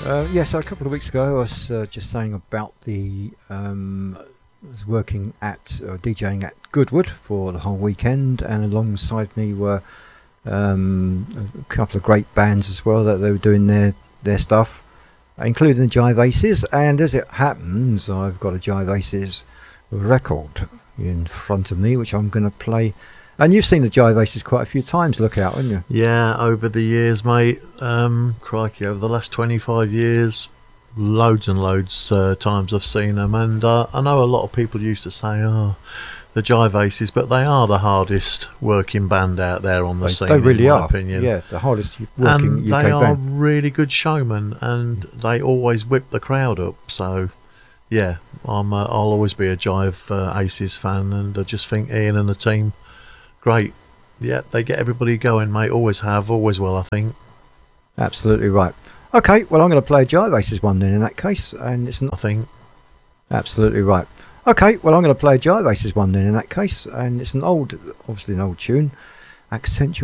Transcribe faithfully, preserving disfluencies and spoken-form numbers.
Uh, yeah, so a couple of weeks ago, I was uh, just saying about the. Um, I was working at uh, DJing at Goodwood for the whole weekend, and alongside me were um, a couple of great bands as well that they were doing their their stuff, including the Jive Aces. And as it happens, I've got a Jive Aces record in front of me, which I'm going to play. And you've seen the Jive Aces quite a few times. Look out, haven't you? Yeah, over the years, mate. Um, crikey, over the last twenty-five years, loads and loads uh, times I've seen them. And uh, I know a lot of people used to say, "Oh, the Jive Aces," but they are the hardest working band out there on the They, scene. they really in my are. opinion. Yeah, the hardest working and U K they are band. really good showmen, and they always whip the crowd up. So, yeah, I'm. Uh, I'll always be a Jive uh, Aces fan, and I just think Ian and the team. Great. Yeah, they get everybody going, mate. Always have, always will, I think. Absolutely right. Okay, well, I'm going to play a Jive Aces one then in that case. And it's I not think. absolutely right. Okay, well, I'm going to play a Jive Aces one then in that case. And it's an old, obviously an old tune. Accentuate.